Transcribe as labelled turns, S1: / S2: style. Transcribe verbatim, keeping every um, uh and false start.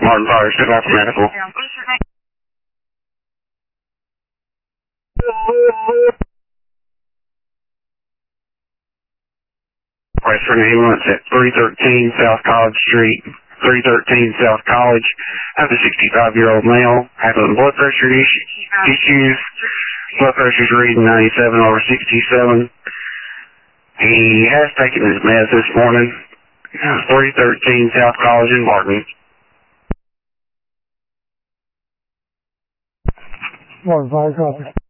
S1: Martin Fire, stood by for medical. Request for an ambulance at three thirteen South College Street, three thirteen South College. Have a sixty-five-year-old male having blood pressure issues. Blood pressure's reading ninety-seven over sixty-seven. He has taken his meds this morning. three thirteen South College in Martin.
S2: Martin Fire, copy.